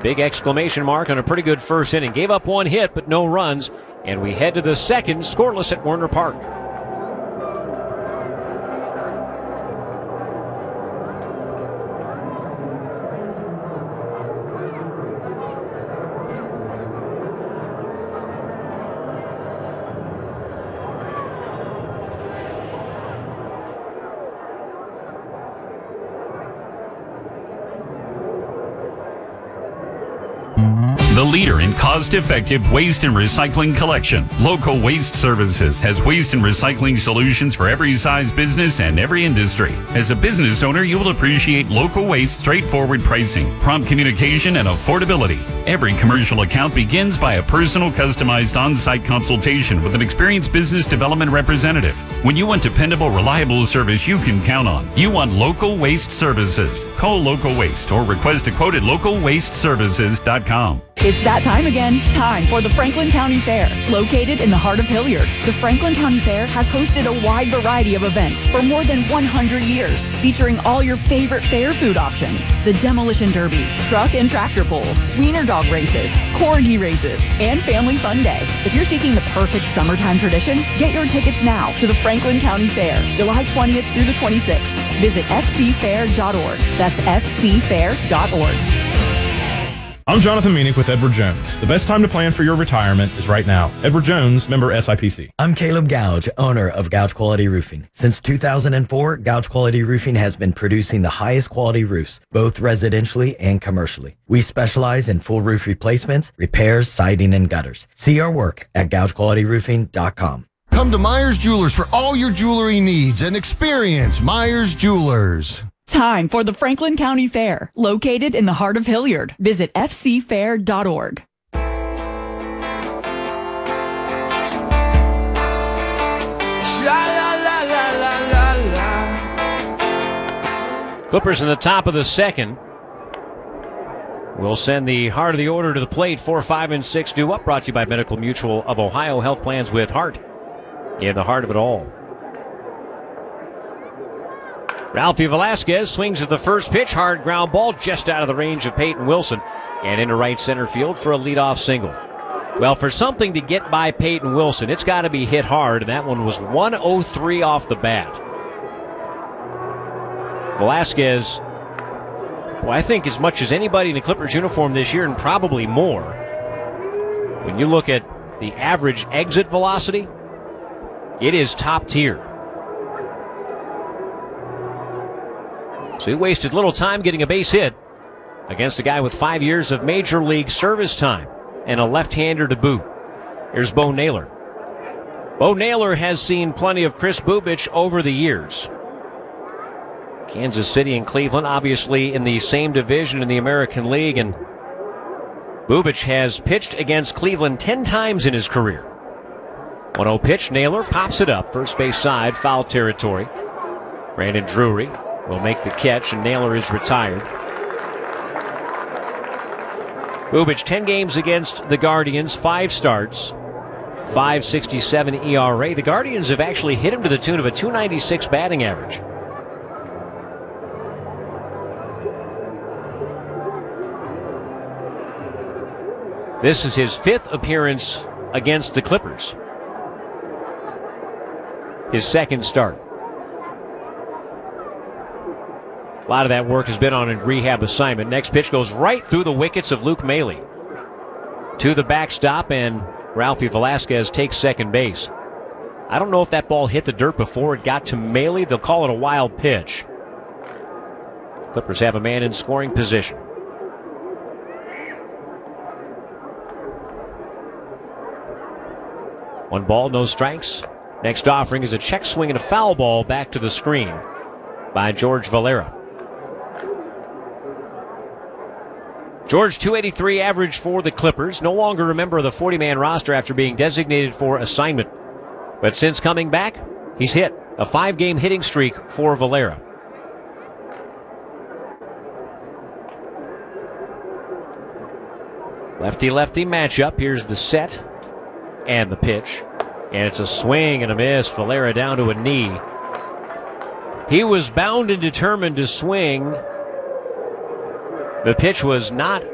Big exclamation mark on a pretty good first inning. Gave up one hit, but no runs. And we head to the second, scoreless at Werner Park. The leader in cost-effective waste and recycling collection, Local Waste Services has waste and recycling solutions for every size business and every industry. As a business owner, you will appreciate Local Waste straightforward pricing, prompt communication, and affordability. Every commercial account begins by a personal, customized on-site consultation with an experienced business development representative. When you want dependable, reliable service you can count on, you want Local Waste Services. Call Local Waste or request a quote at localwasteservices.com. It's that time again. Time for the Franklin County Fair. Located in the heart of Hilliard, the Franklin County Fair has hosted a wide variety of events for more than 100 years, featuring all your favorite fair food options. The Demolition Derby, truck and tractor pulls, wiener dog races, corgi races, and Family Fun Day. If you're seeking the perfect summertime tradition, get your tickets now to the Franklin County Fair, July 20th through the 26th. Visit fcfair.org. That's fcfair.org. I'm Jonathan Meanick with Edward Jones. The best time to plan for your retirement is right now. Edward Jones, member SIPC. I'm Caleb Gouge, owner of Gouge Quality Roofing. Since 2004, Gouge Quality Roofing has been producing the highest quality roofs, both residentially and commercially. We specialize in full roof replacements, repairs, siding, and gutters. See our work at GougeQualityRoofing.com. Come to Myers Jewelers for all your jewelry needs and experience Myers Jewelers. Time for the Franklin County Fair, located in the heart of Hilliard. Visit fcfair.org. Clippers in the top of the second. We'll send the heart of the order to the plate. 4, 5, and 6 due up. Brought to you by Medical Mutual of Ohio. Health plans with heart in the heart of it all. Ralphie Velasquez swings at the first pitch. Hard ground ball just out of the range of Peyton Wilson and into right center field for a leadoff single. Well, for something to get by Peyton Wilson, it's got to be hit hard, and that one was 103 off the bat. Velasquez, well, I think as much as anybody in the Clippers uniform this year, and probably more, when you look at the average exit velocity, it is top tier. So he wasted little time getting a base hit against a guy with 5 years of major league service time and a left-hander to boot. Here's Bo Naylor. Bo Naylor has seen plenty of Chris Bubic over the years. Kansas City and Cleveland obviously in the same division in the American League, and Bubic has pitched against Cleveland 10 times in his career. 1-0 pitch, Naylor pops it up, first base side, foul territory. Brandon Drury will make the catch, and Naylor is retired. Bubic, 10 games against the Guardians, 5 starts, 5.67 ERA. The Guardians have actually hit him to the tune of a .296 batting average. This is his 5th appearance against the Clippers. His 2nd start. A lot of that work has been on a rehab assignment. Next pitch goes right through the wickets of Luke Maile to the backstop, and Ralphie Velasquez takes second base. I don't know if that ball hit the dirt before it got to Maile. They'll call it a wild pitch. Clippers have a man in scoring position. One ball, no strikes. Next offering is a check swing and a foul ball back to the screen by George Valera. George, .283 average for the Clippers. No longer a member of the 40-man roster after being designated for assignment. But since coming back, he's hit. A 5-game hitting streak for Valera. Lefty-lefty matchup. Here's the set and the pitch. And it's a swing and a miss. Valera down to a knee. He was bound and determined to swing. The pitch was not